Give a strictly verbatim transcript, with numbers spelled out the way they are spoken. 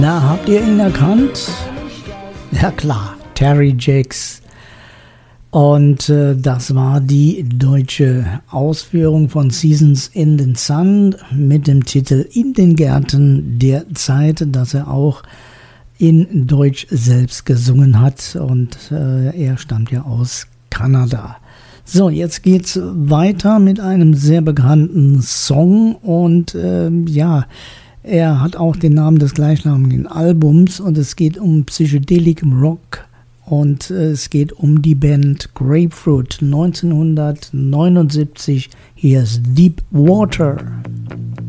Na, habt ihr ihn erkannt? Ja klar, Terry Jacks. Und äh, das war die deutsche Ausführung von Seasons in the Sun mit dem Titel In den Gärten der Zeit, das er auch in Deutsch selbst gesungen hat. Und äh, er stammt ja aus Kanada. So, jetzt geht's weiter mit einem sehr bekannten Song und äh, ja, er hat auch den Namen des gleichnamigen Albums und es geht um Psychedelic Rock und äh, es geht um die Band Grapefruit neunzehnhundertneunundsiebzig. Hier ist Deep Water.